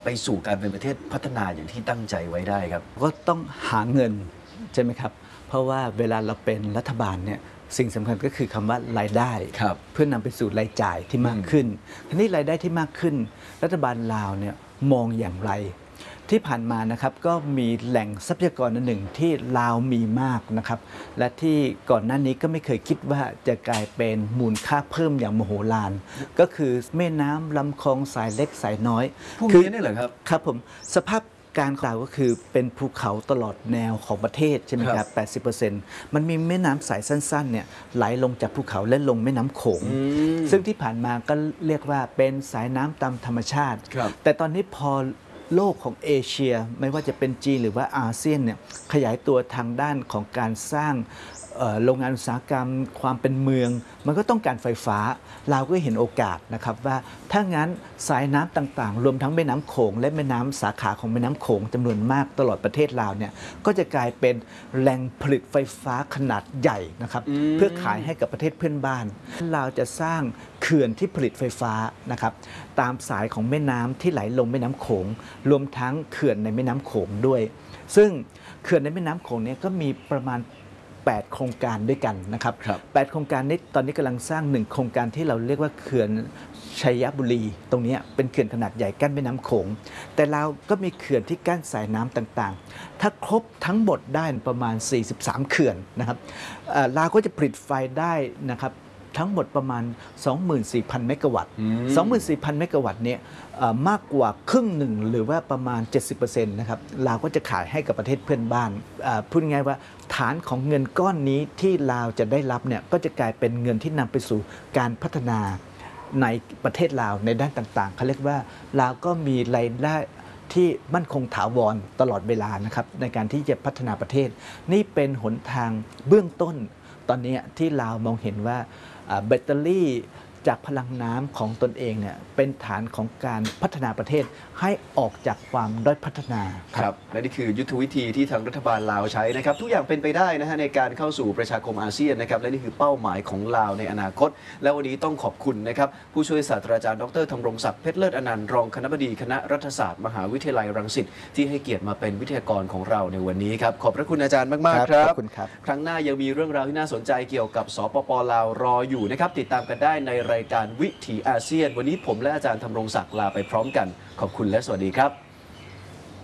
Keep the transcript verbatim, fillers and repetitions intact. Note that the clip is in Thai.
ไปสู่การเป็นประเทศพัฒนาอย่างที่ตั้งใจไว้ได้ครับก็ต้องหาเงินใช่ไหมครับเพราะว่าเวลาเราเป็นรัฐบาลเนี่ยสิ่งสำคัญก็คือคำว่ารายได้เพื่อนำไปสู่รายจ่ายที่มากขึ้นทีนี้รายได้ที่มากขึ้นรัฐบาลลาวเนี่ยมองอย่างไรที่ผ่านมานะครับก็มีแหล่งทรัพยากรอันหนึ่งที่ลาวมีมากนะครับและที่ก่อนหน้านี้ก็ไม่เคยคิดว่าจะกลายเป็นมูลค่าเพิ่มอย่างมโหฬารก็คือแม่น้ำลำคลองสายเล็กสายน้อยพวกนี้นี่เหรอครับครับผมสภาพการกล่าวก็คือเป็นภูเขาตลอดแนวของประเทศใช่ไหมครับ แปดสิบเปอร์เซ็นต์ มันมีแม่น้ำสายสั้นๆเนี่ยไหลลงจากภูเขาและลงแม่น้ำโขงซึ่งที่ผ่านมาก็เรียกว่าเป็นสายน้ำตามธรรมชาติแต่ตอนนี้พอโลกของเอเชียไม่ว่าจะเป็นจีนหรือว่าอาเซียนเนี่ยขยายตัวทางด้านของการสร้างโรงงานอุตสาหกรรมความเป็นเมืองมันก็ต้องการไฟฟ้าเราก็เห็นโอกาสนะครับว่าถ้างั้นสายน้ำต่างๆรวมทั้งแม่น้ำโขงและแม่น้ำสาขาของแม่น้ำโขงจำนวนมากตลอดประเทศลาวเนี่ยก็จะกลายเป็นแหล่งผลิตไฟฟ้าขนาดใหญ่นะครับเพื่อขายให้กับประเทศเพื่อนบ้านลาวจะสร้างเขื่อนที่ผลิตไฟฟ้านะครับตามสายของแม่น้ำที่ไหลลงแม่น้ำโขงรวมทั้งเขื่อนในแม่น้ำโขงด้วยซึ่งเขื่อนในแม่น้ำโขงเนี่ยก็มีประมาณแปดโครงการด้วยกันนะครับแปดโครงการนี้ตอนนี้กำลังสร้างหนึ่งโครงการที่เราเรียกว่าเขื่อนชัยบุรีตรงนี้เป็นเขื่อนขนาดใหญ่กั้นแม่น้ำโขงแต่เราก็มีเขื่อนที่กั้นสายน้ำต่างๆถ้าครบทั้งหมดได้ประมาณสี่สิบสามเขื่อนนะครับเราก็จะผลิตไฟได้นะครับทั้งหมดประมาณ สองหมื่นสี่พัน เมกะวัตต์ สองหมื่นสี่พัน เมกะวัตต์เนี่ยมากกว่าครึ่งหนึ่งหรือว่าประมาณ เจ็ดสิบเปอร์เซ็นต์ นะครับลาวก็จะขายให้กับประเทศเพื่อนบ้านพูดง่ายว่าฐานของเงินก้อนนี้ที่ลาวจะได้รับเนี่ยก็จะกลายเป็นเงินที่นำไปสู่การพัฒนาในประเทศลาวในด้านต่างๆเขาเรียกว่าลาวก็มีรายได้ที่มั่นคงถาวรตลอดเวลานะครับในการที่จะพัฒนาประเทศนี่เป็นหนทางเบื้องต้นตอนนี้ที่ลาวมองเห็นว่าแบตเตอรี่จากพลังน้ำของตนเองเนี่ยเป็นฐานของการพัฒนาประเทศให้ออกจากความด้อยพัฒนาครับและนี่คือยุทธวิธีที่ทางรัฐบาลลาวใช้นะครับทุกอย่างเป็นไปได้นะฮะในการเข้าสู่ประชาคมอาเซียนนะครับและนี่คือเป้าหมายของลาวในอนาคตและวันนี้ต้องขอบคุณนะครับผู้ช่วยศาสตราจารย์ดรธำรงศักดิ์เพชรเลิศอนันต์รองคณบดีคณะรัฐศาสตร์มหาวิทยาลัยรังสิตที่ให้เกียรติมาเป็นวิทยากรของเราในวันนี้ครับขอบพระคุณอาจารย์มากๆครับขอบคุณครับครั้งหน้ายังมีเรื่องราวที่น่าสนใจเกี่ยวกับสปป.ลาวรออยู่นะครับติดตามกันได้ในรายการวิถีอาเซียนวันนี้ผมและอาจารย์ธำรงศักดิ์ลาไปพร้อมกันขอบคุณและสวัสดีครับ